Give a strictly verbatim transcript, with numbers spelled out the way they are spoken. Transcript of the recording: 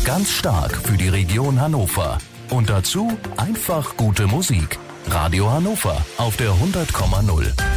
Ganz stark für die Region Hannover. Und dazu einfach gute Musik. Radio Hannover auf der hundert Komma null.